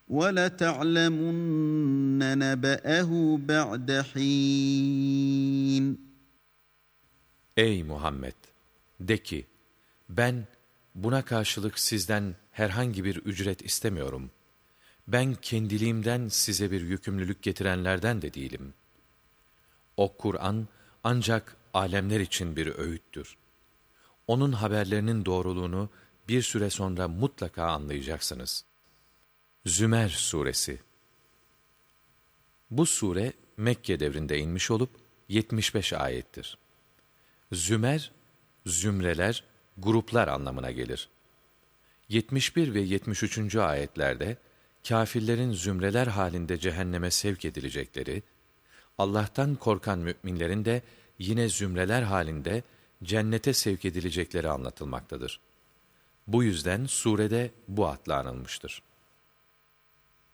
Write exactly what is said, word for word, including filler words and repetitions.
وَلَتَعْلَمُنَّ نَبَأَهُ بَعْدَ حِينٍ. Ey Muhammed! De ki, ben buna karşılık sizden herhangi bir ücret istemiyorum. Ben kendiliğimden size bir yükümlülük getirenlerden de değilim. O Kur'an ancak alemler için bir öğüttür. Onun haberlerinin doğruluğunu bir süre sonra mutlaka anlayacaksınız. Zümer Suresi. Bu sure Mekke devrinde inmiş olup yetmiş beş ayettir. Zümer, zümreler, gruplar anlamına gelir. yetmiş bir ve yetmiş üçüncü ayetlerde kâfirlerin zümreler halinde cehenneme sevk edilecekleri, Allah'tan korkan müminlerin de yine zümreler halinde cennete sevk edilecekleri anlatılmaktadır. Bu yüzden surede bu adla anılmıştır.